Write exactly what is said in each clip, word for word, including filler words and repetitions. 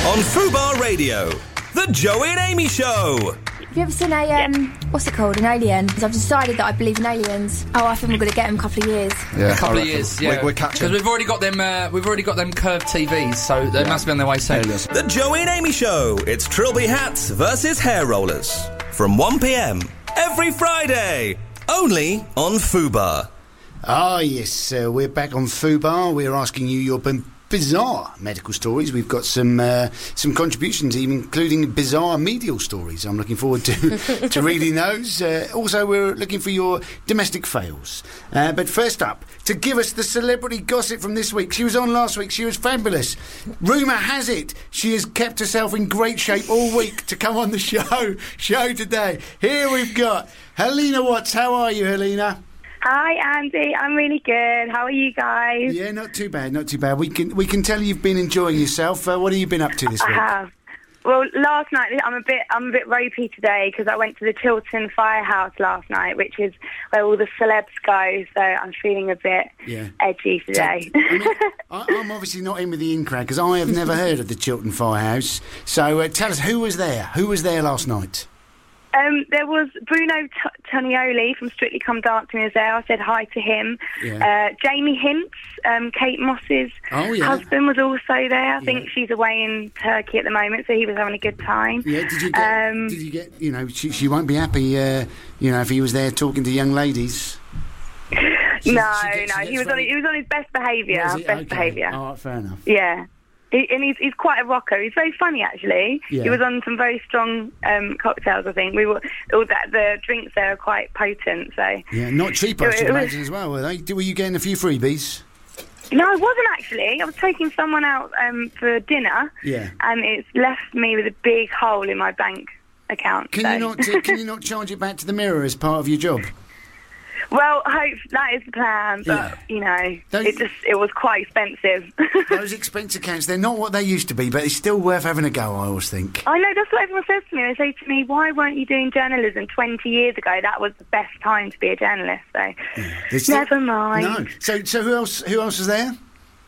On Fubar Radio, The Joey and Amy Show. Have you ever seen a, um, what's it called, an alien? Because I've decided that I believe in aliens. Oh, I think we're going to get them a couple of years. Yeah, a couple of years, yeah. We're, we're catching. Because we've already got them, uh, we've already got them curved T Vs, so they yeah. must be on their way soon. The Joey and Amy Show. It's Trilby hats versus hair rollers. From one p.m. every Friday. Only on Fubar. Ah, yes, uh, we're back on Fubar. We're asking you your b- bizarre medical stories. We've got some uh, some contributions, even including bizarre medial stories. I'm looking forward to, to reading those. Uh, also, we're looking for your domestic fails. Uh, but first up, to give us the celebrity gossip from this week. She was on last week. She was fabulous. Rumour has it she has kept herself in great shape all week to come on the show, show today. Here we've got Helena Watts. How are you, Helena? Hi, Andy. I'm really good. How are you guys? Yeah, not too bad, not too bad. We can we can tell you've been enjoying yourself. Uh, what have you been up to this I week? I have. Well, last night I'm a bit I'm a bit ropey today because I went to the Chiltern Firehouse last night, which is where all the celebs go. So I'm feeling a bit yeah. edgy today. So, I mean, I, I'm obviously not in with the in crowd because I have never heard of the Chiltern Firehouse. So uh, tell us, who was there? Who was there last night? Um, there was Bruno T- Tonioli from Strictly Come Dancing was there. I said hi to him. Yeah. Uh, Jamie Hintz, um, Kate Moss's oh, yeah. husband, was also there. I yeah. think she's away in Turkey at the moment, so he was having a good time. Yeah, did you get, um, did you get you know, she, she won't be happy, uh, you know, if he was there talking to young ladies. She, no, she gets, no, he was, on, he was on his best behaviour. Best okay. behaviour. All right, fair enough. Yeah. He, and he's, he's quite a rocker. He's very funny, actually. Yeah. He was on some very strong um, cocktails, I think. We were all that the drinks there are quite potent, so yeah, not cheap, I it, should it imagine was, as well. Were they? Were you getting a few freebies? No, I wasn't actually. I was taking someone out um, for dinner, yeah, and it's left me with a big hole in my bank account. Can so. you not? Uh, can you not charge it back to the Mirror as part of your job? Well, I hope that is the plan, but, yeah. you know, those, it just it was quite expensive. Those expense accounts, they're not what they used to be, but it's still worth having a go, I always think. I know, that's what everyone says to me. They say to me, why weren't you doing journalism twenty years ago? That was the best time to be a journalist, so yeah. never mind. No. So so who else Who else is there?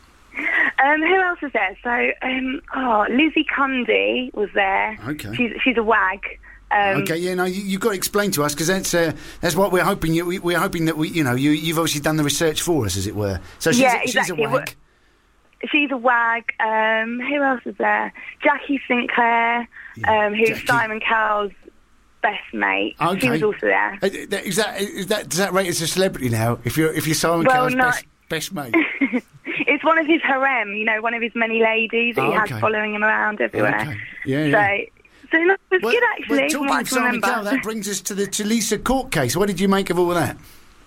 Um, who else is there? So, um, oh, Lizzie Cundy was there. Okay. She's, she's a wag. Um, okay, yeah, no, you, you've got to explain to us because that's uh, that's what we're hoping. You, we, we're hoping that we, you know, you, you've obviously done the research for us, as it were. So she's, yeah, a, she's exactly. a wag. She's a wag. Um, who else is there? Jackie Sinclair, yeah. um, who's Jackie. Simon Cowell's best mate. Okay. She was also there. Uh, is that is that does that rate as a celebrity now? If you're if you're Simon well, Cowell's no. best best mate. It's one of his harem, you know, one of his many ladies that oh, he okay. has following him around everywhere. Okay. Yeah, yeah. So. So no, it was well, good actually. Well, talking of Simon Cowell, that brings us to the Tulisa court case. What did you make of all of that?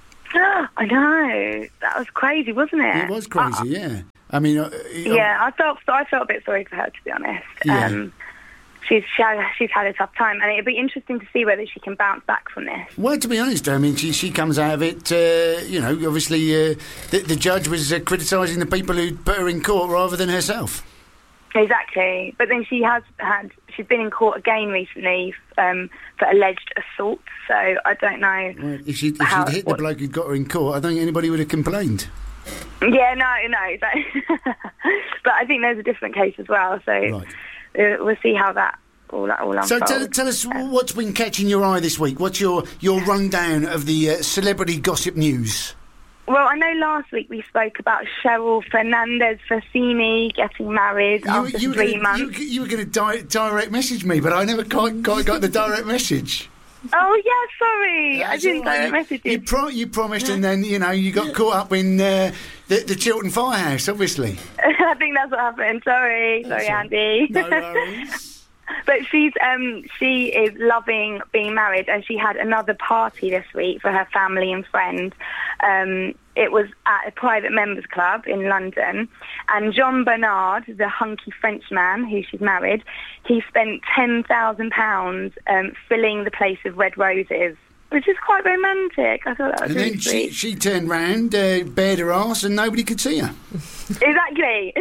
I know, that was crazy, wasn't it? It was crazy, uh, yeah. I mean, uh, yeah, I felt I felt a bit sorry for her, to be honest. Yeah. Um, she's she had, she's had a tough time, and it'd be interesting to see whether she can bounce back from this. Well, to be honest, I mean, she she comes out of it. Uh, you know, obviously, uh, the, the judge was uh, criticising the people who put her in court rather than herself. Exactly, but then she has had she's been in court again recently um, for alleged assault. So I don't know. Well, if she'd, if how, she'd hit what, the bloke who'd got her in court, I don't think anybody would have complained. Yeah, no, no. But, but I think there's a different case as well. So right. uh, we'll see how that all that all unfolds. So tell, tell us um, what's been catching your eye this week. What's your your rundown of the uh, celebrity gossip news? Well, I know last week we spoke about Cheryl Fernandez Fassini getting married you, after you three gonna, months. You, you were going to di- direct message me, but I never quite, quite got the direct message. Oh, yeah, sorry. That's I didn't right. direct message you. You, pro- you promised, and then, you know, you got caught up in uh, the, the Chiltern Firehouse, obviously. I think that's what happened. Sorry. That's sorry, right. Andy. No worries. But she's um she is loving being married, and she had another party this week for her family and friends. Um, it was at a private members club in London, and Jean Bernard, the hunky Frenchman who she's married, he spent ten thousand pounds um, filling the place with red roses, which is quite romantic. I thought that was and really then sweet. she, she turned round, uh, bared her arse, and nobody could see her. Exactly.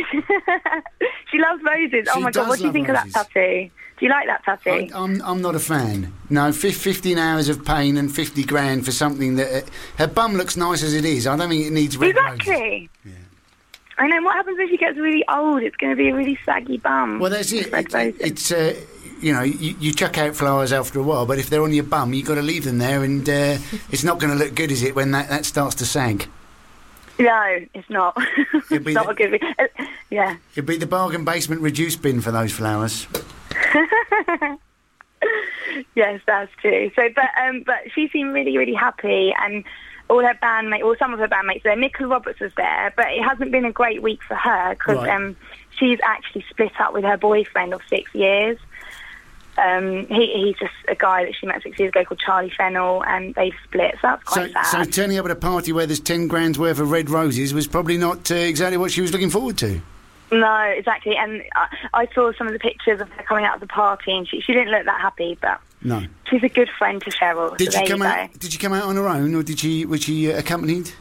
She loves roses. She Oh my God, what do you love think roses. of that tattoo? Do you like that tattoo? I, I'm I'm not a fan. No, fifteen hours of pain and fifty grand for something that uh, her bum looks nice as it is. I don't think it needs red Exactly. roses. Yeah. I know. What happens if she gets really old? It's going to be a really saggy bum. Well, that's it. it, it it's, uh, you know, you, you chuck out flowers after a while, but if they're on your bum, you've got to leave them there, and uh, it's not going to look good, is it, when that, that starts to sag? No, it's not. It's not the, a good... Uh, yeah. It'd be the bargain basement reduce bin for those flowers. Yes, that's true. So, but um, but she seemed really, really happy, and all her bandmates, or some of her bandmates there. Nicola Roberts was there, but it hasn't been a great week for her because right. um, she's actually split up with her boyfriend of six years. Um, he, he's just a guy that she met six years ago called Charlie Fennell, and they've split, so that's quite so, sad. So turning up at a party where there's ten grand's worth of red roses was probably not uh, exactly what she was looking forward to. No, exactly, and I, I saw some of the pictures of her coming out of the party, and she, she didn't look that happy, but no, she's a good friend to Cheryl. Did so she come out? Go. Did she come out on her own, or did she? Was she uh, accompanied?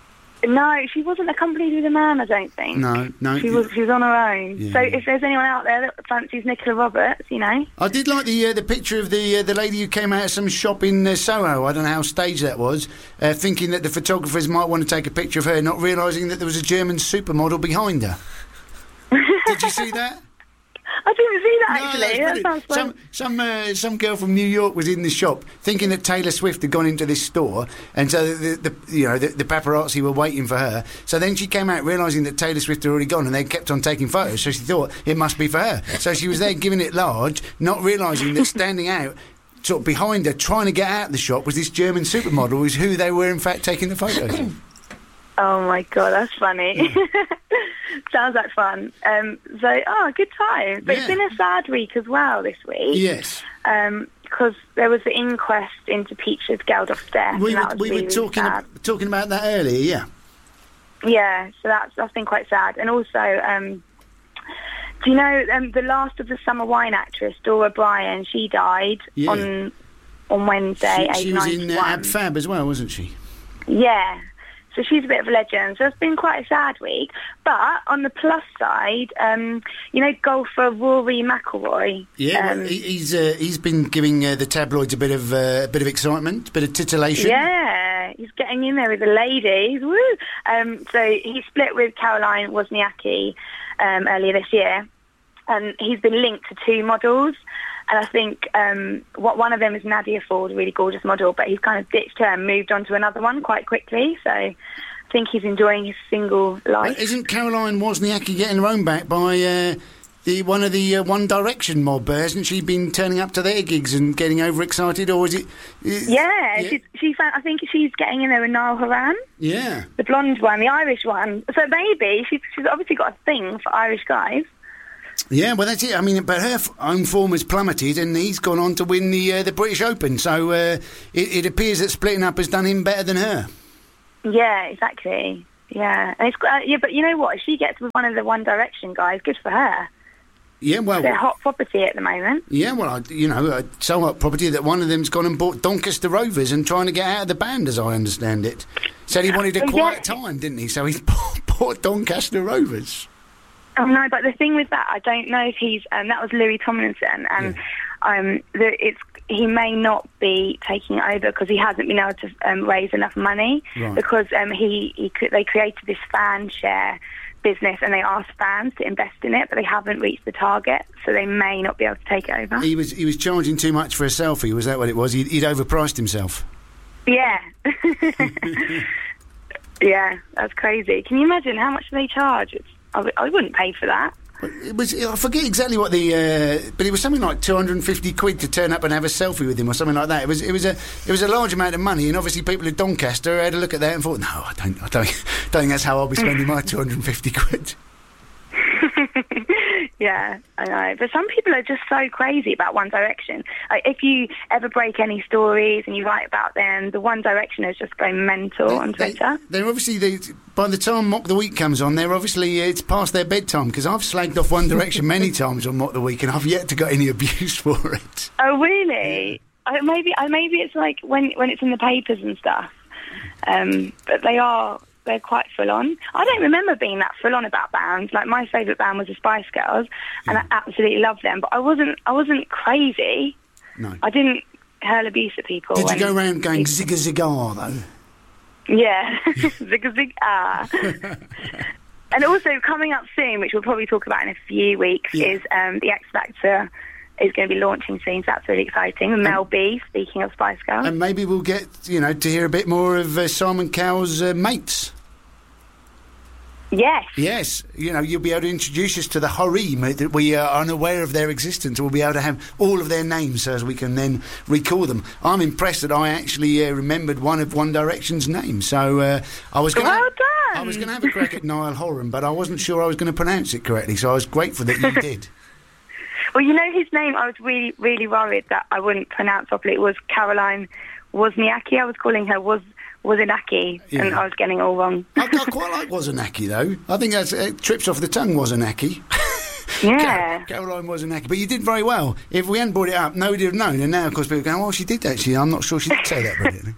No, she wasn't accompanied with a man, I don't think. No, no. She was, she was on her own. Yeah. So if there's anyone out there that fancies Nicola Roberts, you know. I did like the uh, the picture of the uh, the lady who came out of some shop in uh, Soho, I don't know how staged that was, uh, thinking that the photographers might want to take a picture of her, not realising that there was a German supermodel behind her. Did you see that? I didn't see that, no, actually. That sounds fun. Some some uh, some girl from New York was in the shop, thinking that Taylor Swift had gone into this store, and so the, the you know the, the paparazzi were waiting for her. So then she came out realising that Taylor Swift had already gone, and they kept on taking photos. So she thought it must be for her. So she was there giving it large, not realising that standing out, sort of behind her, trying to get out of the shop, was this German supermodel, who's who they were in fact taking the photos of. Oh my god, that's funny. Yeah. Sounds like fun. Um, so, oh, good time. But yeah. It's been a sad week as well this week. Yes. Um, because there was the inquest into Peaches Geldof's death. We were, we really, were talking really ab- talking about that earlier, yeah. Yeah, so that's that's been quite sad. And also, um, do you know um, the last of the summer wine actress, Dora Bryan? She died yeah. on on Wednesday. She, she was in uh, Ab Fab as well, wasn't she? Yeah. So she's a bit of a legend. So it's been quite a sad week. But on the plus side, um, you know, golfer Rory McIlroy. Yeah, um, well, he's uh, he's been giving uh, the tabloids a bit of uh, a bit of excitement, a bit of titillation. Yeah, he's getting in there with the ladies. Woo! Um, so he split with Caroline Wozniacki um, earlier this year, and he's been linked to two models. And I think um, what one of them is Nadia Ford, a really gorgeous model, but he's kind of ditched her and moved on to another one quite quickly. So I think he's enjoying his single life. Well, isn't Caroline Wozniacki getting her own back by uh, the one of the uh, One Direction mob? Uh, hasn't she been turning up to their gigs and getting overexcited, or is it? Uh, yeah, yeah. She, she found, I think she's getting in there with Niall Horan. Yeah, the blonde one, the Irish one. So maybe she's she's obviously got a thing for Irish guys. Yeah, well, that's it. I mean, but her f- own form has plummeted, and he's gone on to win the uh, the British Open. So uh, it, it appears that splitting up has done him better than her. Yeah, exactly. Yeah, and it's uh, yeah, but you know what? If she gets with one of the One Direction guys, good for her. Yeah, well, they're hot property at the moment. Yeah, well, I, you know, uh, so hot property that one of them's gone and bought Doncaster Rovers and trying to get out of the band, as I understand it. Said he wanted a quiet yeah. time, didn't he? So he's bought, bought Doncaster Rovers. Oh no, but the thing with that, I don't know if he's. Um, that was Louis Tomlinson, and yeah. um, the, it's he may not be taking it over because he hasn't been able to um, raise enough money. Right. Because um, he, he they created this fan share business and they asked fans to invest in it, but they haven't reached the target, so they may not be able to take it over. He was he was charging too much for a selfie. Was that what it was? He'd, he'd overpriced himself. Yeah. Yeah, that's crazy. Can you imagine how much they charge? It's I, w- I wouldn't pay for that. It was, I forget exactly what the, uh, but it was something like two hundred fifty quid to turn up and have a selfie with him or something like that. It was, it was a, it was a large amount of money, and obviously people at Doncaster had a look at that and thought, no, I don't, I don't, don't think that's how I'll be spending my two hundred fifty quid. Yeah, I know. But some people are just so crazy about One Direction. Like, if you ever break any stories and you write about them, the One Directioners just go mental they, on Twitter. They, they're obviously, they, by the time Mock the Week comes on, they're obviously, uh, it's past their bedtime, because I've slagged off One Direction many times on Mock the Week, and I've yet to get any abuse for it. Oh, really? I, maybe I, maybe it's like when, when it's in the papers and stuff. Um, but they are... They're quite full on. I don't remember being that full on about bands. Like, my favourite band was the Spice Girls, and yeah. I absolutely loved them. But I wasn't. I wasn't crazy. No. I didn't hurl abuse at people. Did you go around going zigga zigga though? Yeah, zigga zig ah. And also coming up soon, which we'll probably talk about in a few weeks, Yeah. is um, the X Factor is going to be launching soon, so that's really exciting. And Mel B, speaking of Spice Girls. And maybe we'll get, you know, to hear a bit more of uh, Simon Cowell's uh, mates. Yes. Yes, you know, you'll be able to introduce us to the harem that we are unaware of their existence. We'll be able to have all of their names so as we can then recall them. I'm impressed that I actually uh, remembered one of One Direction's names. So uh, I was going Well to done. I was going to have a crack at Niall Horan, but I wasn't sure I was going to pronounce it correctly. So I was grateful that you did. Well, you know his name, I was really, really worried that I wouldn't pronounce properly. It was Caroline Wozniacki. I was calling her Woz... Wozniacki, Yeah. and I was getting it all wrong. I, I quite like Wozniacki, though. I think that's it trips off the tongue, Wozniacki. Yeah. Caroline Wozniacki. But you did very well. If we hadn't brought it up, nobody would have known. And now, of course, people are going, well, she did actually. I'm not sure she did say that brilliantly.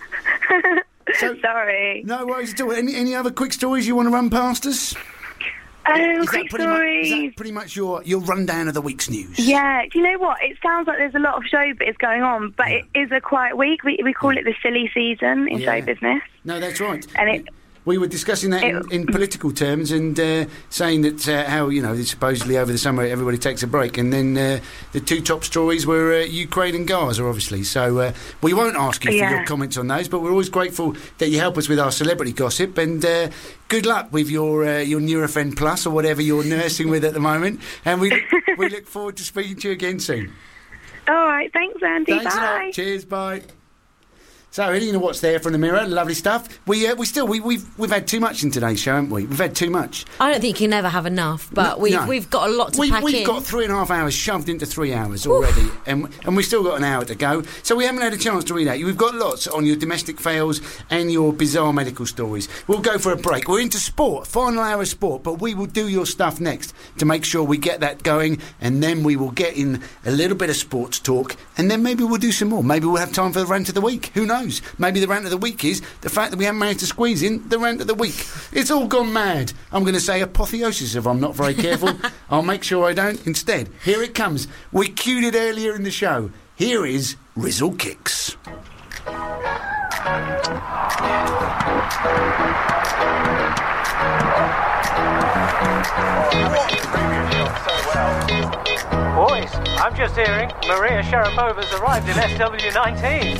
So, Sorry. no worries at all. Any, any other quick stories you want to run past us? Oh, Is quick that pretty much, is stories. that pretty much your, your rundown of the week's news? Yeah, do you know what? It sounds like there's a lot of show bits going on, but it is a quiet week. We we call it the silly season in Yeah. show business. No, that's right. And it- we were discussing that in, it- in political terms and uh, saying that uh, how, you know, supposedly over the summer everybody takes a break. And then uh, the two top stories were uh, Ukraine and Gaza, obviously. So uh, we won't ask you Yeah. for your comments on those, but we're always grateful that you help us with our celebrity gossip. And uh, good luck with your uh, your Nurofen Plus or whatever you're nursing with at the moment. And we, we look forward to speaking to you again soon. All right, thanks, Andy. Thanks a Bye. lot. Cheers, bye. So, you know what's there from the mirror? Lovely stuff. We uh, we still we, we've we've had too much in today's show, haven't we? We've had too much. I don't think you can never have enough, but No, we've no. we've got a lot to we, pack we've in. got three and a half hours shoved into three hours already, and and we've still got an hour to go. So we haven't had a chance to read out. We've got lots on your domestic fails and your bizarre medical stories. We'll go for a break. We're into sport, final hour of sport, but we will do your stuff next to make sure we get that going, and then we will get in a little bit of sports talk, and then maybe we'll do some more. Maybe we'll have time for the rant of the week. Who knows? Maybe the rant of the week is the fact that we haven't managed to squeeze in the rant of the week. It's all gone mad. I'm going to say apotheosis if I'm not very careful. I'll make sure I don't. Instead, here it comes. We cued it earlier in the show. Here is Rizzle Kicks. Boys, I'm just hearing Maria Sharapova's arrived in S W nineteen.